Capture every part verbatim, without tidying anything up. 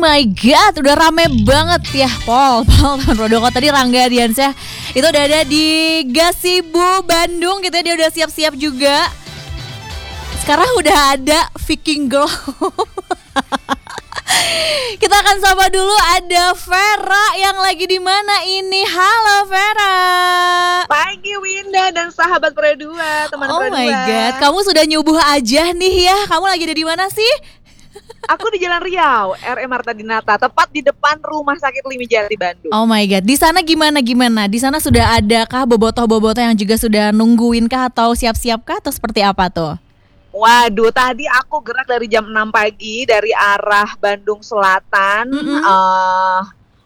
my god, udah rame banget ya Pol, Pol Rodoko tadi Rangga Diansyah itu udah ada di Gazebo Bandung gitu ya, dia udah siap-siap juga. Sekarang udah ada Viking Girl. Kita akan sapa dulu, ada Vera yang lagi di mana ini. Halo Vera. Pagi Winda dan sahabat Pro dua, teman Oh Pro dua. my god, kamu sudah nyubuh aja nih ya. Kamu lagi ada di mana sih? Aku di Jalan Riau, R M Marta Dinata, tepat di depan Rumah Sakit Limijati Bandung. Oh my god, di sana gimana gimana? Di sana sudah adakah bobotoh-bobotoh yang juga sudah nungguin kah atau siap-siap kah atau seperti apa tuh? Waduh, tadi aku gerak dari jam enam pagi dari arah Bandung Selatan, mm-hmm. uh,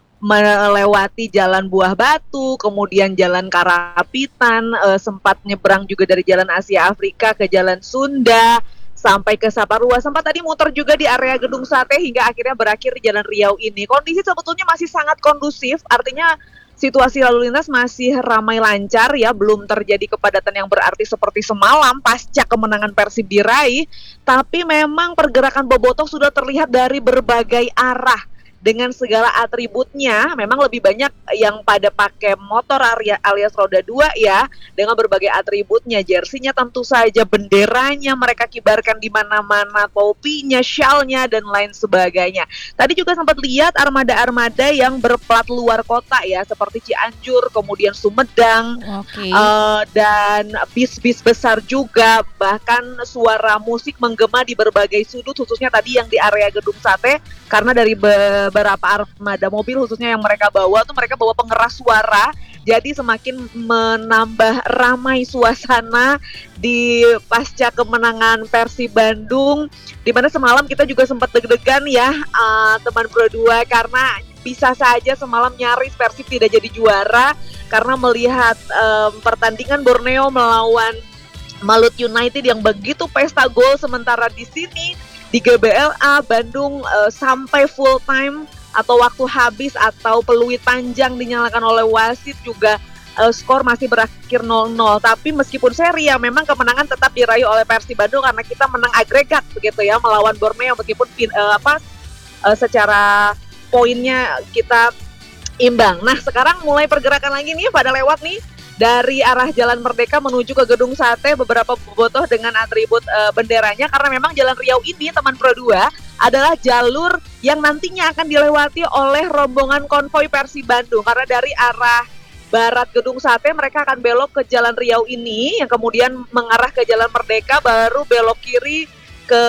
melewati Jalan Buah Batu, kemudian Jalan Karapitan, uh, sempat nyebrang juga dari Jalan Asia Afrika ke Jalan Sunda, sampai ke Saparua, sempat tadi muter juga di area Gedung Sate hingga akhirnya berakhir di Jalan Riau ini. Kondisi sebetulnya masih sangat kondusif, artinya situasi lalu lintas masih ramai lancar ya, belum terjadi kepadatan yang berarti seperti semalam pasca kemenangan Persib diraih, tapi memang pergerakan bobotoh sudah terlihat dari berbagai arah. Dengan segala atributnya, memang lebih banyak yang pada pakai motor alias roda dua ya, dengan berbagai atributnya, jersinya tentu saja, benderanya mereka kibarkan di mana-mana, topinya, syalnya, dan lain sebagainya. Tadi juga sempat lihat armada-armada yang berplat luar kota ya, seperti Cianjur, kemudian Sumedang, okay. uh, dan bis-bis besar juga, bahkan suara musik menggema di berbagai sudut, khususnya tadi yang di area Gedung Sate, karena dari be- beberapa armada mobil khususnya yang mereka bawa tuh mereka bawa pengeras suara, jadi semakin menambah ramai suasana di pasca kemenangan Persib Bandung, di mana semalam kita juga sempat deg-degan ya uh, teman Pro dua, karena bisa saja semalam nyaris Persib tidak jadi juara karena melihat um, pertandingan Borneo melawan Malut United yang begitu pesta gol, sementara di sini di G B L A Bandung uh, sampai full time atau waktu habis atau peluit panjang dinyalakan oleh wasit juga uh, skor masih berakhir nol nol. Tapi meskipun seri ya memang kemenangan tetap diraih oleh Persib Bandung karena kita menang agregat begitu ya melawan Borneo, meskipun uh, apa uh, secara poinnya kita imbang. Nah sekarang mulai pergerakan lagi nih pada lewat nih dari arah Jalan Merdeka menuju ke Gedung Sate, beberapa bobotoh dengan atribut e, benderanya, karena memang Jalan Riau ini teman Pro dua adalah jalur yang nantinya akan dilewati oleh rombongan konvoi Persib Bandung, karena dari arah barat Gedung Sate mereka akan belok ke Jalan Riau ini yang kemudian mengarah ke Jalan Merdeka, baru belok kiri ke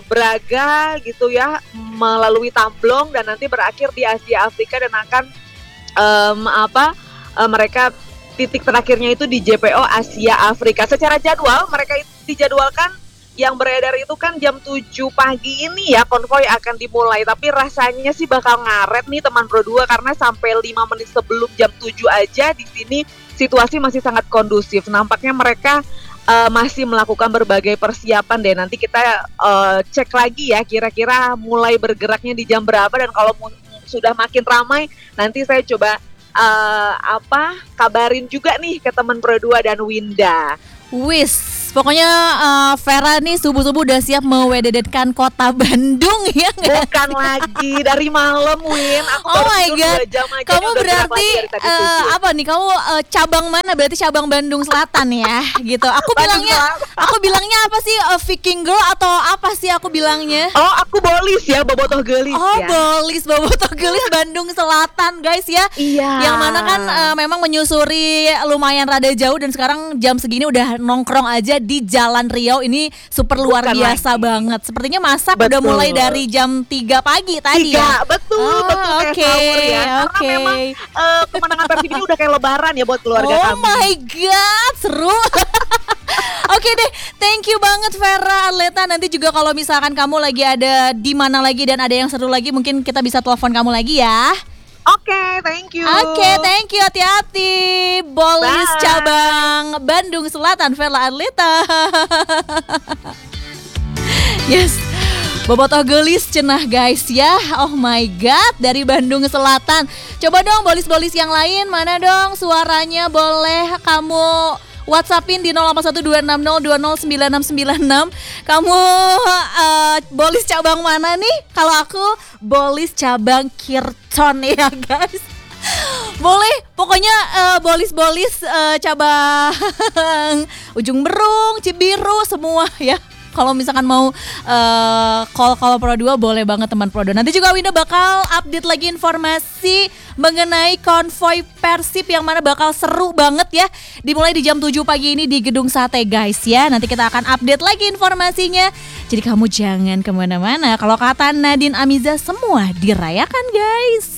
Braga gitu ya, melalui Tamblong dan nanti berakhir di Asia Afrika dan akan um, apa um, mereka titik terakhirnya itu di J P O Asia Afrika. Secara jadwal mereka dijadwalkan yang beredar itu kan jam tujuh pagi ini ya konvoi akan dimulai, tapi rasanya sih bakal ngaret nih teman Pro dua karena sampai lima menit sebelum jam tujuh aja di sini situasi masih sangat kondusif. Nampaknya mereka uh, masih melakukan berbagai persiapan deh. Nanti kita uh, cek lagi ya kira-kira mulai bergeraknya di jam berapa, dan kalau mu- sudah makin ramai nanti saya coba Uh, apa kabarin juga nih ke teman Pro dua dan Winda. Wis, pokoknya uh, Vera nih subuh-subuh udah siap mewededetkan kota Bandung ya gak? Bukan lagi dari malam Win. Aku oh my god, jam aja kamu berarti uh, apa nih? Kamu uh, cabang mana? Berarti cabang Bandung Selatan ya, gitu. Aku bilangnya, aku bilangnya apa sih? Uh, Viking Girl atau apa sih aku bilangnya? Oh, aku bolis ya, bobotoh gelis oh, ya. Oh, bolis, bobotoh gelis Bandung Selatan guys ya. Iya. Yang mana kan uh, memang menyusuri lumayan rada jauh, dan sekarang jam segini udah nongkrong aja di Jalan Riau ini super luar Bukan biasa lagi. banget. Sepertinya masak betul. Udah mulai dari jam tiga pagi tadi tiga, ya. betul, oh, betul kayak okay, sahur ya. Karena okay. memang uh, kemenangan Persib ini udah kayak lebaran ya buat keluarga oh kami. Oh my god, seru. Oke okay deh, thank you banget Vera Arleta. Nanti juga kalau misalkan kamu lagi ada di mana lagi dan ada yang seru lagi, mungkin kita bisa telepon kamu lagi ya. Oke, okay, thank you. Oke, okay, thank you. Hati-hati. Bolis Bye. Cabang Bandung Selatan, Vera Arleta. Yes. Bobotoh gelis cenah guys ya. Oh my god, dari Bandung Selatan. Coba dong bolis-bolis yang lain, mana dong suaranya, boleh kamu WhatsAppin di nol delapan satu dua enam nol dua nol sembilan enam sembilan enam. Kamu uh, bolis cabang mana nih? Kalau aku bolis cabang Kirton ya guys. Boleh, pokoknya uh, bolis-bolis uh, cabang Ujung Berung, Cibiru semua ya. Kalau misalkan mau uh, call-call Pro dua boleh banget teman Pro dua. Nanti juga Winda bakal update lagi informasi mengenai konvoy Persib yang mana bakal seru banget ya. Dimulai di jam tujuh pagi ini di Gedung Sate guys ya. Nanti kita akan update lagi informasinya. Jadi kamu jangan kemana-mana. Kalau kata Nadine Amiza semua dirayakan guys.